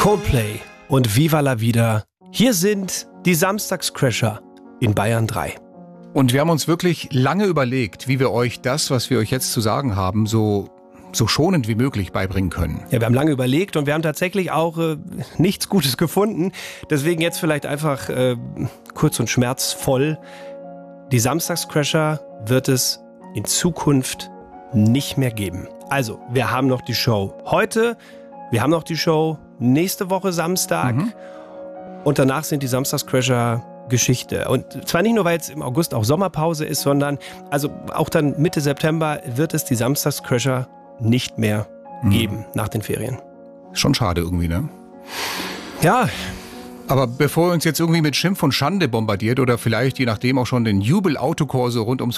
Coldplay und Viva la Vida. Hier sind die Samstagscrasher in Bayern 3. Und wir haben uns wirklich lange überlegt, wie wir euch das, was wir euch jetzt zu sagen haben, so schonend wie möglich beibringen können. Ja, wir haben lange überlegt und wir haben tatsächlich auch nichts Gutes gefunden. Deswegen jetzt vielleicht einfach kurz und schmerzvoll. Die Samstagscrasher wird es in Zukunft nicht mehr geben. Also, wir haben noch die Show heute, wir haben noch die Show nächste Woche Samstag und danach sind die Samstagscrasher Geschichte. Und zwar nicht nur, weil jetzt im August auch Sommerpause ist, sondern also auch dann Mitte September wird es die Samstagscrasher nicht mehr geben nach den Ferien. Schon schade irgendwie, ne? Ja. Aber bevor ihr uns jetzt irgendwie mit Schimpf und Schande bombardiert oder vielleicht je nachdem auch schon den Jubel-Autokorso rund ums